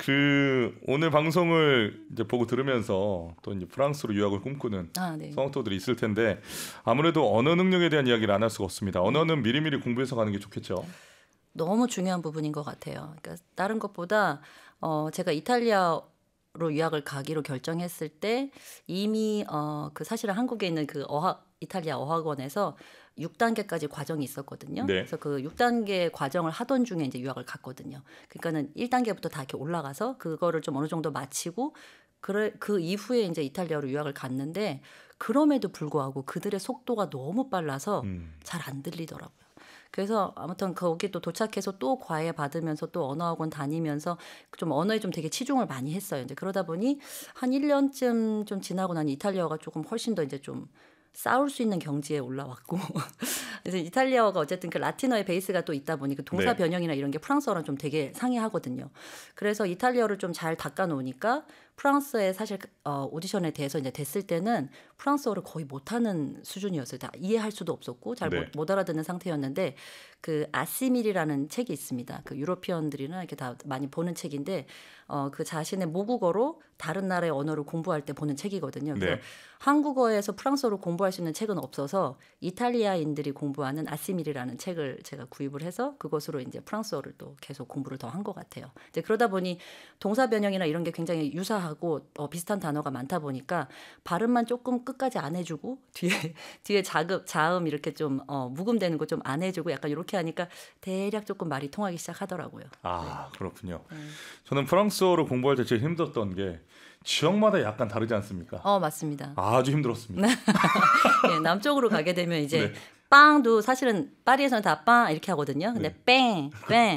그 오늘 방송을 이제 보고 들으면서 또 이제 프랑스로 유학을 꿈꾸는 네. 성악도들이 있을 텐데 아무래도 언어 능력에 대한 이야기를 안 할 수가 없습니다. 언어는 미리미리 공부해서 가는 게 좋겠죠. 너무 중요한 부분인 것 같아요. 그러니까 다른 것보다 제가 이탈리아로 유학을 가기로 결정했을 때 이미 그 사실은 한국에 있는 그 이탈리아 어학원에서 6단계까지 과정이 있었거든요. 네. 그래서 그 6단계 과정을 하던 중에 이제 유학을 갔거든요. 그러니까는 1단계부터 다 이렇게 올라가서 그거를 좀 어느 정도 마치고 그 이후에 이제 이탈리아로 유학을 갔는데 그럼에도 불구하고 그들의 속도가 너무 빨라서 잘 안 들리더라고요. 그래서 아무튼 거기 또 도착해서 또 과외 받으면서 또 언어학원 다니면서 좀 언어에 좀 되게 치중을 많이 했어요. 이제 그러다 보니 한 1년쯤 좀 지나고 나니 이탈리아어가 조금 훨씬 더 이제 좀 싸울 수 있는 경지에 올라왔고 그래서 이탈리아어가 어쨌든 그 라틴어의 베이스가 또 있다 보니 그 동사 네. 변형이나 이런 게 프랑스어랑 좀 되게 상이하거든요. 그래서 이탈리아어를 좀 잘 닦아 놓으니까 프랑스에 사실 오디션에 대해서 이제 됐을 때는 프랑스어를 거의 못하는 수준이었어요. 다 이해할 수도 없었고 잘 네. 못 알아듣는 상태였는데 그 아시밀이라는 책이 있습니다. 그 유로피언들이나 이렇게 다 많이 보는 책인데 그 자신의 모국어로 다른 나라의 언어를 공부할 때 보는 책이거든요. 그래서 네. 한국어에서 프랑스어를 공부할 수 있는 책은 없어서 이탈리아인들이 공부하는 아시밀이라는 책을 제가 구입을 해서 그것으로 이제 프랑스어를 또 계속 공부를 더 한 것 같아요. 이제 그러다 보니 동사 변형이나 이런 게 굉장히 유사하고 비슷한 단어가 많다 보니까 발음만 조금 끝까지 안 해주고 뒤에 자음 이렇게 좀 묵음되는 거 좀 안 해주고 약간 이렇게 하니까 대략 조금 말이 통하기 시작하더라고요. 그렇군요. 저는 프랑스어를 공부할 때 제일 힘들었던 게 지역마다 약간 다르지 않습니까? 맞습니다. 아주 힘들었습니다. 예, 남쪽으로 가게 되면 이제 네. 빵도 사실은 파리에서는 다 빵 이렇게 하거든요. 근데 뺑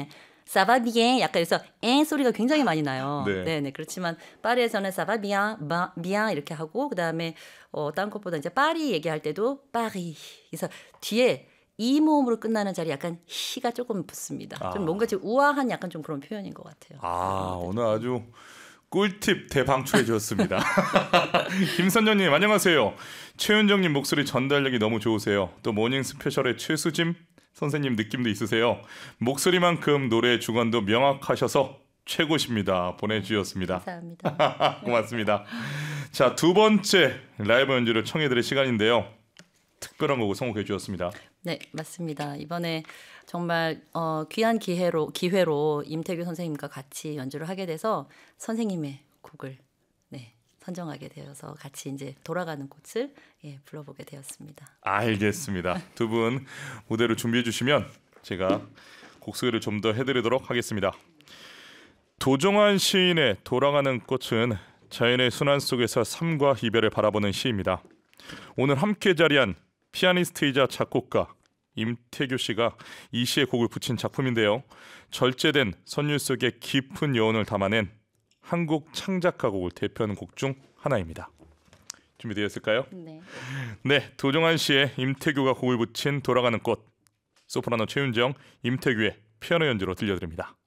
사바비에 약간 그래서 에 소리가 굉장히 많이 나요. 네. 네. 그렇지만 파리에서는 사바비앙 비앙 이렇게 하고 그다음에 다른 것보다 이제 파리 얘기할 때도 파리. 그래서 뒤에 이 모음으로 끝나는 자리 약간 히가 조금 붙습니다. 좀 뭔가 좀 우아한 약간 좀 그런 표현인 것 같아요. 오늘 아주 꿀팁 대방출해 주셨습니다. 김선녀님 안녕하세요. 최윤정님 목소리 전달력이 너무 좋으세요. 또 모닝 스페셜의 최수짐 선생님 느낌도 있으세요. 목소리만큼 노래 주관도 명확하셔서 최고십니다. 보내주셨습니다. 감사합니다. 고맙습니다. 자, 두 번째 라이브 연주를 청해드릴 시간인데요. 특별한 곡을 선곡해 주셨습니다. 네, 맞습니다. 이번에 정말 귀한 기회로 임태규 선생님과 같이 연주를 하게 돼서 선생님의 곡을 선정하게 되어서 같이 이제 돌아가는 꽃을 불러보게 되었습니다. 알겠습니다. 두 분 무대를 준비해 주시면 제가 곡 소개를 좀 더 해드리도록 하겠습니다. 도종환 시인의 돌아가는 꽃은 자연의 순환 속에서 삶과 이별을 바라보는 시입니다. 오늘 함께 자리한 피아니스트이자 작곡가 임태규 씨가 이 시에 곡을 붙인 작품인데요. 절제된 선율 속의 깊은 여운을 담아낸 한국 창작가곡을 대표하는 곡 중 하나입니다. 준비되었을까요? 네. 네, 도종환 씨의 임태규가 곡을 붙인 돌아가는 꽃, 소프라노 최윤정, 임태규의 피아노 연주로 들려드립니다.